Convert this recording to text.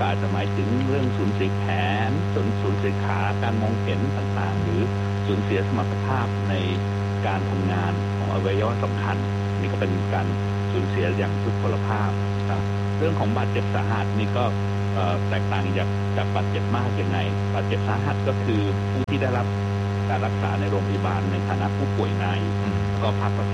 ก็อาจจะหมายถึงเรื่องสูญเสียแขนสูญเสียขาการมองเห็นต่างๆหรือสูญเสียสมรรถภาพในการทำงานของอวัยวะสำคัญนี่ก็เป็นการสูญเสียอย่างทุพพลภาพครับเรื่องของบาดเจ็บสาหัสนี่ก็แตกต่างจากบาดเจ็บมากยังไงบาดเจ็บสาหัสก็คือผู้ที่ได้รับการรักษาในโรงพยาบาลในฐานะผู้ป่วยในก็พักรักษา